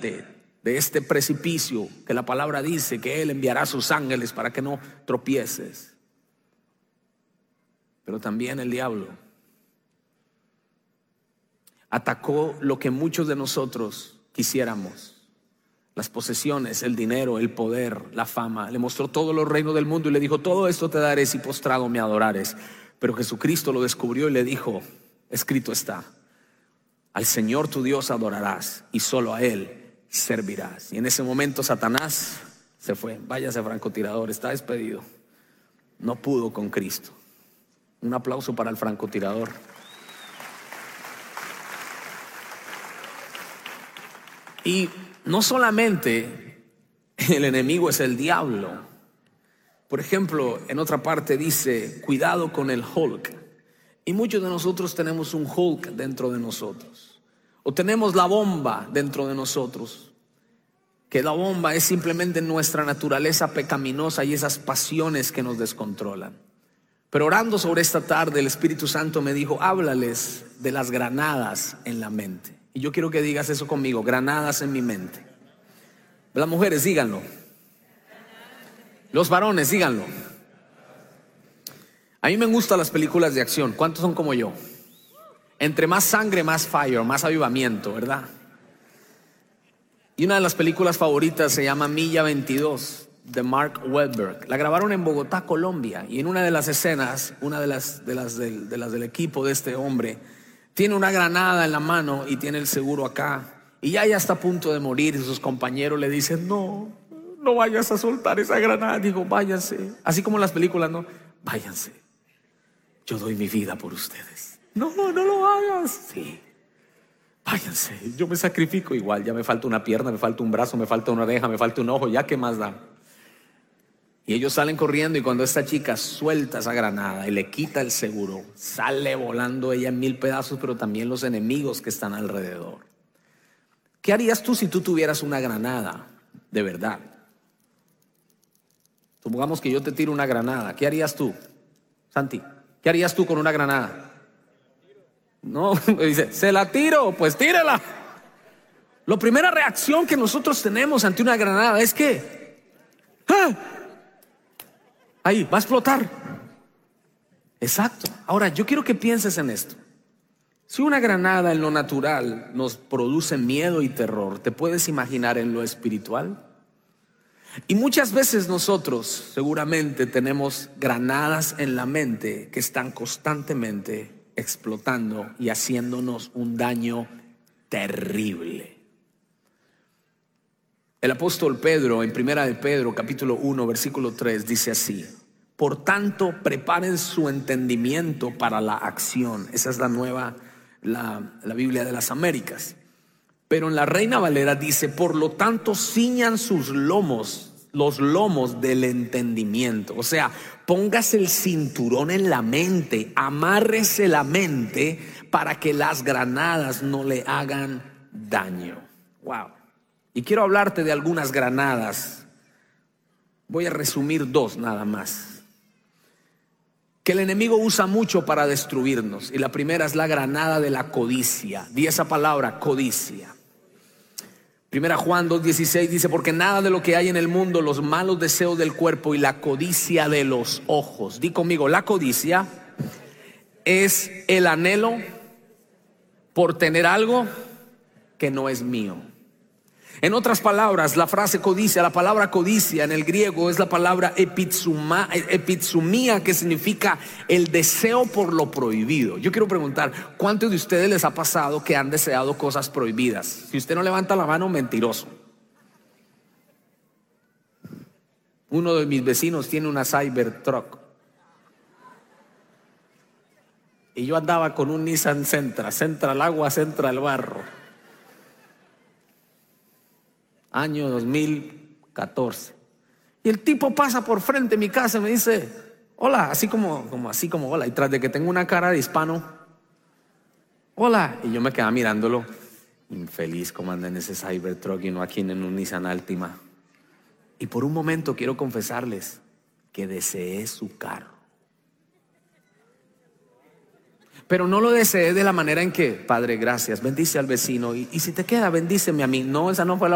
de este precipicio, que la palabra dice que Él enviará a sus ángeles para que no tropieces. Pero también el diablo atacó lo que muchos de nosotros quisiéramos: las posesiones, el dinero, el poder, la fama. Le mostró todos los reinos del mundo y le dijo: todo esto te daré si postrado me adorares. Pero Jesucristo lo descubrió y le dijo: escrito está, al Señor tu Dios adorarás y solo a Él servirás. Y en ese momento Satanás se fue. Váyase, francotirador, está despedido. No pudo con Cristo. Un aplauso para el francotirador. Y no solamente el enemigo es el diablo. Por ejemplo, en otra parte dice: cuidado con el Hulk. Y muchos de nosotros tenemos un Hulk dentro de nosotros, o tenemos la bomba dentro de nosotros, que la bomba es simplemente nuestra naturaleza pecaminosa y esas pasiones que nos descontrolan. Pero orando sobre esta tarde, el Espíritu Santo me dijo: háblales de las granadas en la mente. Y yo quiero que digas eso conmigo: granadas en mi mente. Las mujeres, díganlo. Los varones, díganlo. A mí me gustan las películas de acción. ¿Cuántos son como yo? Entre más sangre, más fire, más avivamiento, ¿verdad? Y una de las películas favoritas se llama Milla 22, de Mark Wahlberg. La grabaron en Bogotá, Colombia. Y en una de las escenas, una de las del equipo de este hombre tiene una granada en la mano y tiene el seguro acá. Y ya está a punto de morir y sus compañeros le dicen: no vayas a soltar esa granada. Digo: váyanse. Así como en las películas, ¿no? Váyanse. Yo doy mi vida por ustedes. No lo hagas. Sí. Váyanse. Yo me sacrifico igual. Ya me falta una pierna, me falta un brazo, me falta una oreja, me falta un ojo. ¿Ya qué más da? Y ellos salen corriendo, y cuando esta chica suelta esa granada y le quita el seguro, sale volando ella en 1000 pedazos, pero también los enemigos que están alrededor. ¿Qué harías tú si tú tuvieras una granada de verdad? Supongamos que yo te tiro una granada. ¿Qué harías tú, Santi? ¿Qué harías tú con una granada? No, me dice: se la tiro. Pues tírela. La primera reacción que nosotros tenemos ante una granada es que ahí va a explotar. Exacto. Ahora yo quiero que pienses en esto. Si una granada en lo natural nos produce miedo y terror, ¿te puedes imaginar en lo espiritual? Y muchas veces nosotros seguramente tenemos granadas en la mente que están constantemente explotando y haciéndonos un daño terrible. El apóstol Pedro, en Primera de Pedro, capítulo 1, versículo 3, dice así: por tanto, preparen su entendimiento para la acción. Esa es la nueva, la Biblia de las Américas. Pero en la Reina Valera dice: por lo tanto, ciñan sus lomos, los lomos del entendimiento. O sea, póngase el cinturón en la mente, amárrese la mente para que las granadas no le hagan daño. Wow. Y quiero hablarte de algunas granadas. Voy a resumir 2 nada más, que el enemigo usa mucho para destruirnos. Y la primera es la granada de la codicia. Di esa palabra: codicia. Primera Juan 2:16 dice: porque nada de lo que hay en el mundo, los malos deseos del cuerpo y la codicia de los ojos. Di conmigo: la codicia es el anhelo por tener algo que no es mío. En otras palabras, la frase codicia, la palabra codicia en el griego es la palabra epitsumía, que significa el deseo por lo prohibido. Yo quiero preguntar: ¿cuántos de ustedes les ha pasado que han deseado cosas prohibidas? Si usted no levanta la mano, mentiroso. Uno de mis vecinos tiene una Cybertruck y yo andaba con un Nissan Sentra al agua, Sentra al barro. Año 2014. Y el tipo pasa por frente de mi casa y me dice: hola, así como hola. Y tras de que tengo una cara de hispano, hola. Y yo me quedaba mirándolo, infeliz, como anda en ese Cybertruck y no aquí en un Nissan Altima. Y por un momento quiero confesarles que deseé su carro. Pero no lo deseé de la manera en que: Padre, gracias, bendice al vecino, y si te queda, bendíceme a mí. No, esa no fue la